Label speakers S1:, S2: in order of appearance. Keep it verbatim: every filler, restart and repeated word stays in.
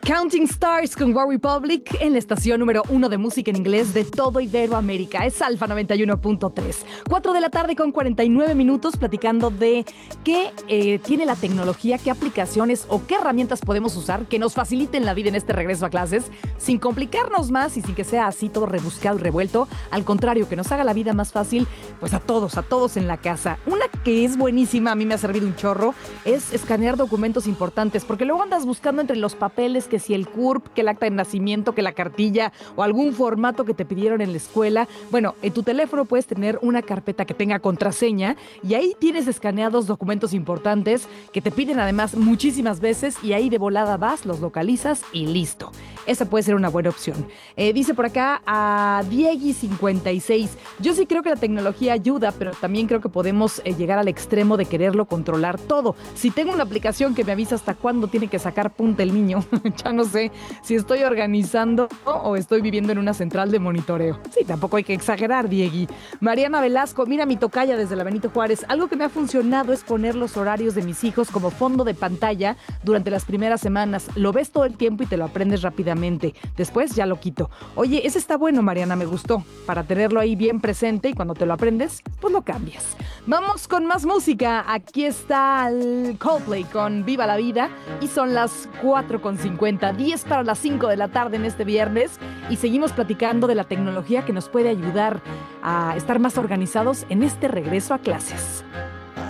S1: Counting Stars con War Republic en la estación número uno de música en inglés de todo Iberoamérica. Es Alfa noventa y uno punto tres. cuatro de la tarde con cuarenta y nueve minutos platicando de qué eh, tiene la tecnología, qué aplicaciones o qué herramientas podemos usar que nos faciliten la vida en este regreso a clases sin complicarnos más y sin que sea así todo rebuscado y revuelto. Al contrario, que nos haga la vida más fácil, pues a todos, a todos en la casa. Una que es buenísima, a mí me ha servido un chorro, es escanear documentos importantes, porque luego andas buscando entre los papeles que si el C U R P, que el acta de nacimiento, que la cartilla o algún formato que te pidieron en la escuela. Bueno, en tu teléfono puedes tener una carpeta que tenga contraseña y ahí tienes escaneados documentos importantes que te piden además muchísimas veces y ahí de volada vas, los localizas y listo. Esa puede ser una buena opción. Eh, dice por acá a Diegui cincuenta y seis. Yo sí creo que la tecnología ayuda, pero también creo que podemos eh, llegar al extremo de quererlo controlar todo. Si tengo una aplicación que me avisa hasta cuándo tiene que sacar punta el niño, ya no sé si estoy organizando o estoy viviendo en una central de monitoreo. Sí, tampoco hay que exagerar, Diegui. Mariana Velasco, mira mi tocaya desde la Benito Juárez. Algo que me ha funcionado es poner los horarios de mis hijos como fondo de pantalla durante las primeras semanas. Lo ves todo el tiempo y te lo aprendes rápidamente. Después ya lo quito. Oye, ese está bueno, Mariana, me gustó. Para tenerlo ahí bien presente y cuando te lo aprendes, pues lo cambias. Vamos con más música. Aquí está el Coldplay con Viva la Vida y son las cuatro con cincuenta, diez para las cinco de la tarde en este viernes y seguimos platicando de la tecnología que nos puede ayudar a estar más organizados en este regreso a clases.